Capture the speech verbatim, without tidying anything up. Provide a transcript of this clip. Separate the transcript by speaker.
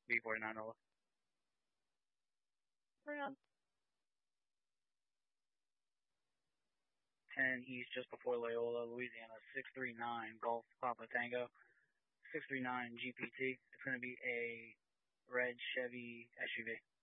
Speaker 1: B forty-nine Nola.
Speaker 2: Around
Speaker 1: ten East, just before Loyola, Louisiana, six three nine Golf Papa Tango, six three nine G P T. It's going to be a red Chevy S U V.